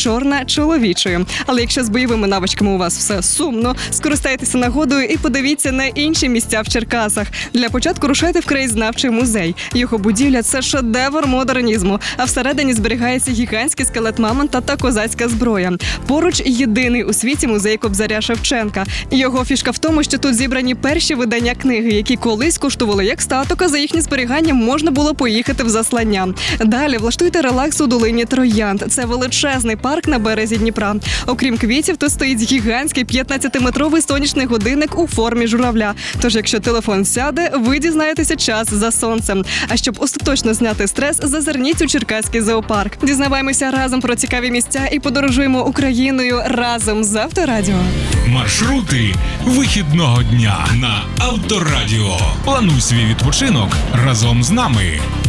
чорна чоловічою. Але якщо з бойовими навичками у вас все сумно, скористайтеся нагодою і подивіться на інші місця в Черкасах. Для початку рушайте в краєзнавчий музей. Його будівля – це шедевр модернізму, а всередині зберігається гігантський скелет мамонта та козацька зброя. Поруч єдиний у світі музей Кобзаря Шевченка. Його фішка в тому, що тут зібрані перші видання книги, які колись коштували як статок, а за їхнє зберігання можна було поїхати в заслання. Далі влаштуйте релакс у долині Троянд. Це величезний парк на березі Дніпра. Окрім квітів, тут стоїть гігантський 15-метровий сонячний годинник у формі журавля. Тож, якщо телефон сяде, ви дізнаєтеся час за сонцем. А щоб остаточно зняти стрес, зазирніть у Черкаський зоопарк. Дізнаваємося разом про цікаві місця і подорожуємо Україною разом з Авторадіо. Маршрути вихідного дня на Авторадіо. Плануй свій відпочинок разом з нами.